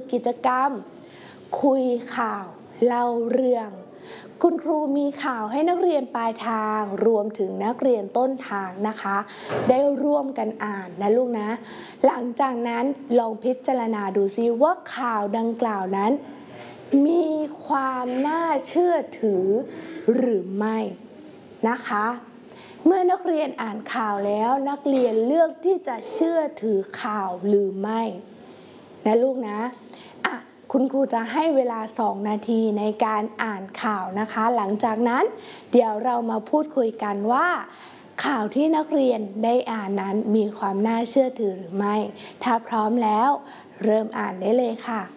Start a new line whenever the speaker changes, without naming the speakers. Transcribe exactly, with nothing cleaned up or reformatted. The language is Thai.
กิจกรรมคุยข่าวเล่าเรื่องคุณครูมีข่าวให้นักเรียนปลายทางรวมถึงนักเรียนต้นทางนะคะได้ร่วมกันอ่านนะลูกนะหลังจากนั้นลองพิจารณาดูซิว่าข่าวดังกล่าวนั้นมีความน่าเชื่อถือหรือไม่นะคะเมื่อนักเรียนอ่านข่าวแล้วนักเรียนเลือกที่จะเชื่อถือข่าวหรือไม่นะลูกนะอ่ะคุณครูจะให้เวลาสองนาทีในการอ่านข่าวนะคะหลังจากนั้นเดี๋ยวเรามาพูดคุยกันว่าข่าวที่นักเรียนได้อ่านนั้นมีความน่าเชื่อถือหรือไม่ถ้าพร้อมแล้วเริ่มอ่านได้เลยค่ะ